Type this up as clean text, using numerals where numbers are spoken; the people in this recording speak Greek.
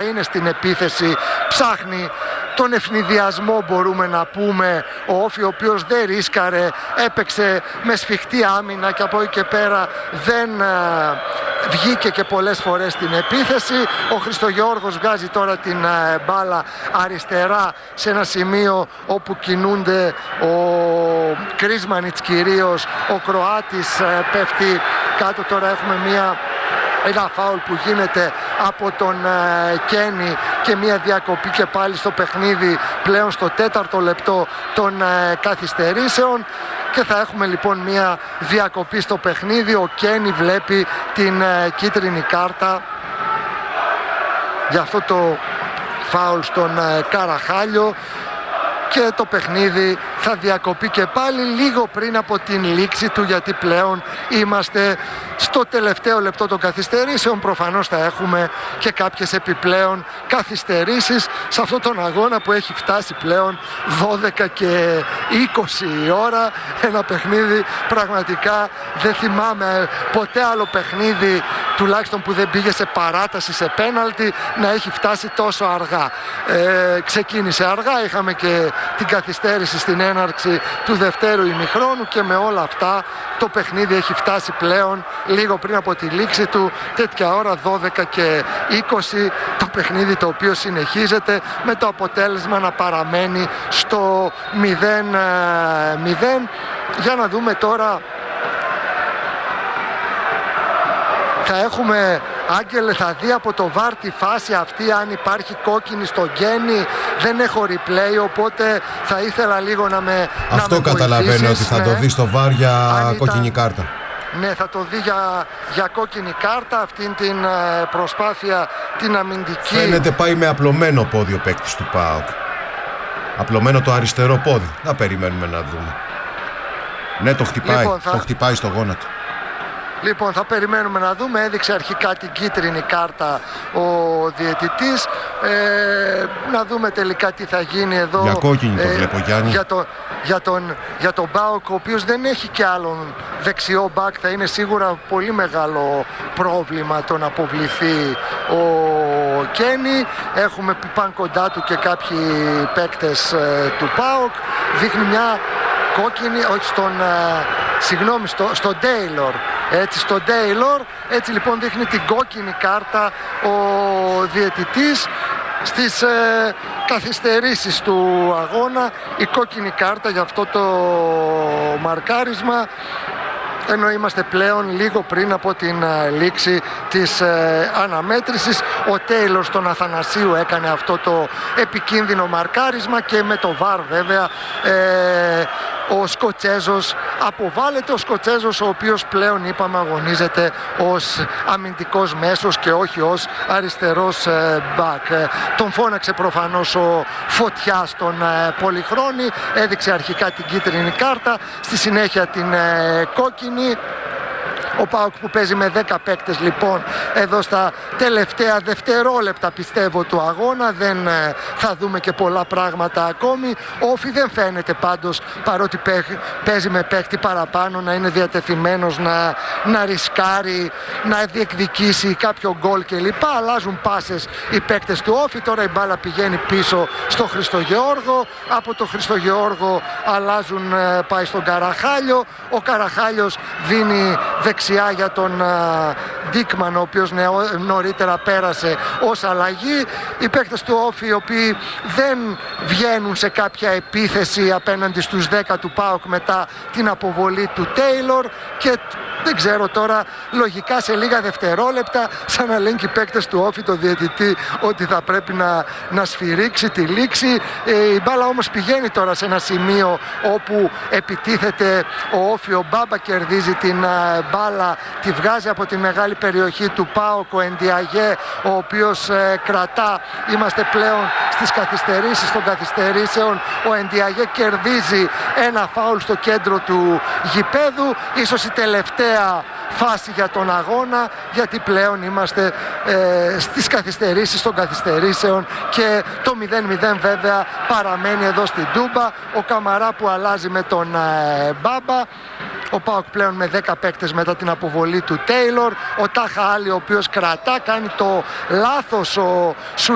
είναι στην επίθεση, ψάχνει τον ευνηδιασμό, μπορούμε να πούμε. Ο Όφη, ο οποίος δεν ρίσκαρε, έπαιξε με σφιχτή άμυνα και από εκεί και πέρα δεν βγήκε και πολλές φορές στην επίθεση. Ο Χριστογεώργος βγάζει τώρα την μπάλα αριστερά σε ένα σημείο όπου κινούνται ο Κρίσμανιτς κυρίως, ο Κροάτης πέφτει κάτω. Τώρα έχουμε ένα φάουλ που γίνεται από τον Κένι και μια διακοπή και πάλι στο παιχνίδι πλέον στο 4ο λεπτό των καθυστερήσεων, και θα έχουμε λοιπόν μια διακοπή στο παιχνίδι. Ο Κένι βλέπει την κίτρινη κάρτα για αυτό το φάουλ στον Καραχάλιο και το παιχνίδι θα διακοπεί και πάλι λίγο πριν από την λήξη του, γιατί πλέον είμαστε στο τελευταίο λεπτό των καθυστερήσεων. Προφανώς θα έχουμε και κάποιες επιπλέον καθυστερήσεις σε αυτόν τον αγώνα που έχει φτάσει πλέον 12 και 20 η ώρα. Ένα παιχνίδι πραγματικά δεν θυμάμαι ποτέ άλλο παιχνίδι, τουλάχιστον που δεν πήγε σε παράταση, σε πέναλτι, να έχει φτάσει τόσο αργά. Ξεκίνησε αργά, είχαμε και την καθυστέρηση στην έναρξη του δευτέρου ημιχρόνου και με όλα αυτά το παιχνίδι έχει φτάσει πλέον λίγο πριν από τη λήξη του, τέτοια ώρα 12 και 20, το παιχνίδι το οποίο συνεχίζεται με το αποτέλεσμα να παραμένει στο 0-0. Για να δούμε τώρα, θα έχουμε, Άγγελε, θα δει από το VAR τη φάση αυτή αν υπάρχει κόκκινη στο Γκένι. Δεν έχω replay, οπότε θα ήθελα λίγο να με αυτό καταλαβαίνω ότι θα το δει στο VAR για κόκκινη κάρτα. Ναι, θα το δει για κόκκινη κάρτα αυτήν την προσπάθεια την αμυντική. Φαίνεται πάει με απλωμένο πόδι ο παίκτης του ΠΑΟΚ. Απλωμένο το αριστερό πόδι. Να περιμένουμε να δούμε. Ναι, το χτυπάει, λοιπόν, το χτυπάει στο γόνατο. Λοιπόν, θα περιμένουμε να δούμε. Έδειξε αρχικά την κίτρινη κάρτα ο διαιτητής. Να δούμε τελικά τι θα γίνει εδώ. Για κόκκινη το βλέπω, Γιάννη. Για τον ΠΑΟΚ, ο οποίος δεν έχει και άλλον δεξιό μπακ. Θα είναι σίγουρα πολύ μεγάλο πρόβλημα το να αποβληθεί ο Κένι. Έχουμε πάνε κοντά του και κάποιοι παίκτες του ΠΑΟΚ. Δείχνει μια κόκκινη, όχι στον Τέιλορ. Έτσι, στον Τέιλορ. Έτσι λοιπόν δείχνει την κόκκινη κάρτα ο διαιτητής στις καθυστερήσεις του αγώνα. Η κόκκινη κάρτα για αυτό το μαρκάρισμα, ενώ είμαστε πλέον λίγο πριν από την λήξη της αναμέτρησης. Ο Τέιλορ στον Αθανασίου έκανε αυτό το επικίνδυνο μαρκάρισμα και με το VAR βέβαια ο Σκοτσέζος αποβάλλεται. Ο Σκοτσέζος, ο οποίος πλέον είπαμε αγωνίζεται ως αμυντικός μέσος και όχι ως αριστερός μπακ. Τον φώναξε προφανώς ο Φωτιάς στον Πολυχρόνη, έδειξε αρχικά την κίτρινη κάρτα, στη συνέχεια την κόκκινη. Ο ΠΑΟΚ που παίζει με 10 παίκτες λοιπόν εδώ στα τελευταία δευτερόλεπτα πιστεύω του αγώνα. Δεν θα δούμε και πολλά πράγματα ακόμη. Ο Όφη δεν φαίνεται πάντως, παρότι παίζει με παίκτη παραπάνω, να είναι διατεθειμένος να ρισκάρει, να διεκδικήσει κάποιο γκολ κλπ. Αλλάζουν πάσες οι παίκτες του Όφη. Τώρα η μπάλα πηγαίνει πίσω στο Χριστογεώργο. Από το Χριστογεώργο αλλάζουν, πάει στον Καραχάλιο. Ο Καραχάλιος δίνει δεξιά για τον Ντίκμαν, ο οποίος νωρίτερα πέρασε ως αλλαγή. Οι παίκτες του Όφη, οι οποίοι δεν βγαίνουν σε κάποια επίθεση απέναντι στους 10 του ΠΑΟΚ μετά την αποβολή του Τέιλορ, και δεν ξέρω τώρα, λογικά σε λίγα δευτερόλεπτα σαν να λένε και οι παίκτες του Όφη το διαιτητή ότι θα πρέπει να σφυρίξει τη λήξη. Η μπάλα όμως πηγαίνει τώρα σε ένα σημείο όπου επιτίθεται ο Όφη. Ο Μπάμπα κερδίζει την μπάλα, τη βγάζει από τη μεγάλη περιοχή του ΠΑΟΚ ο Εντιαγέ, ο οποίος κρατά. Είμαστε πλέον στις καθυστερήσεις των καθυστερήσεων. Ο Εντιαγέ κερδίζει ένα φάουλ στο κέντρο του γηπέδου, ίσως η τελευταία φάση για τον αγώνα, γιατί πλέον είμαστε στις καθυστερήσεις των καθυστερήσεων και το 0-0 βέβαια παραμένει εδώ στην Τούμπα. Ο Καμαρά που αλλάζει με τον Μπάμπα. Ο ΠΑΟΚ πλέον με 10 παίκτες μετά την αποβολή του Τέιλορ. Ο Τάχα Άλλη, ο οποίος κρατά, κάνει το λάθος ο